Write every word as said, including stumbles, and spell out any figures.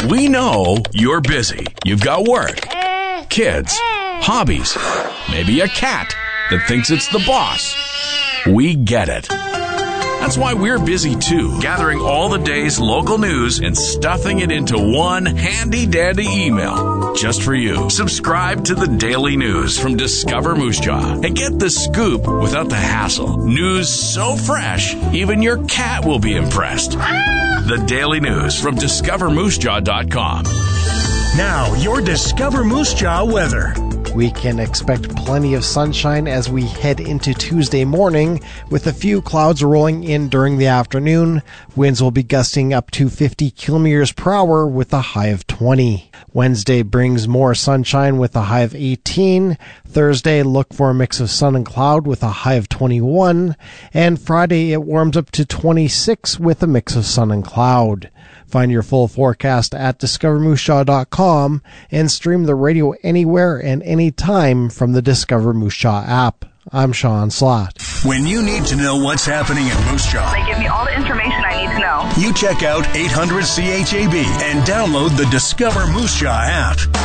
We know you're busy. You've got work, kids, hobbies, maybe a cat that thinks it's the boss. We get it. That's why we're busy too, gathering all the day's local news and stuffing it into one handy-dandy email just for you. Subscribe to the Daily News from Discover Moose Jaw and get the scoop without the hassle. News so fresh, even your cat will be impressed. The Daily News from discover moose jaw dot com. Now, your Discover Moose Jaw weather. We can expect plenty of sunshine as we head into Tuesday morning, with a few clouds rolling in during the afternoon. Winds will be gusting up to fifty kilometers per hour with a high of twenty. Wednesday brings more sunshine with a high of eighteen. Thursday, look for a mix of sun and cloud with a high of twenty-one. And Friday, it warms up to twenty-six with a mix of sun and cloud. Find your full forecast at discover moose jaw dot com and stream the radio anywhere and anytime from the Discover Moose Jaw app. I'm Sean Slott. When you need to know what's happening in Moose Jaw, they give me all the information I need to know. You check out eight hundred C H A B and download the Discover Moose Jaw app.